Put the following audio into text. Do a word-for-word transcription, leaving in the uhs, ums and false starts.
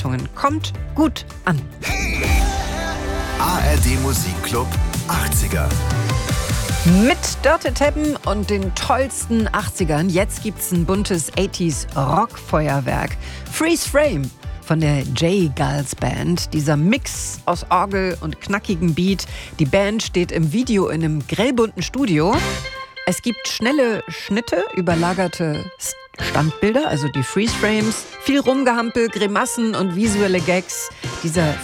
Bewertungen. Kommt gut an. A R D Musikclub achtziger. Mit Dörte Teppen und den tollsten achtzigern. Jetzt gibt's ein buntes achtziger Rockfeuerwerk. Freeze Frame von der J-Gulls Band. Dieser Mix aus Orgel und knackigem Beat. Die Band steht im Video in einem grellbunten Studio. Es gibt schnelle Schnitte, überlagerte Standbilder, also die Freeze Frames, viel Rumgehampel, Grimassen und visuelle Gags. Dieser